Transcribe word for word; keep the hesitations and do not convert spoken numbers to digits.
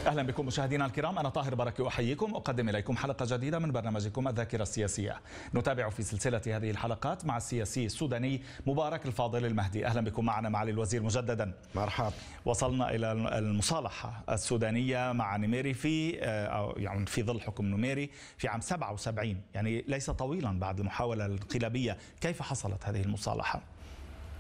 أهلا بكم مشاهدينا الكرام، أنا طاهر بركي أحييكم وأقدم إليكم حلقة جديدة من برنامجكم الذاكرة السياسية. نتابع في سلسلة هذه الحلقات مع السياسي السوداني مبارك الفاضل المهدي. أهلا بكم معنا معالي الوزير مجددا. مرحبا. وصلنا إلى المصالحة السودانية مع نميري في يعني في ظل حكم نميري في عام سبعة وسبعين، يعني ليس طويلا بعد المحاولة الانقلابية. كيف حصلت هذه المصالحة؟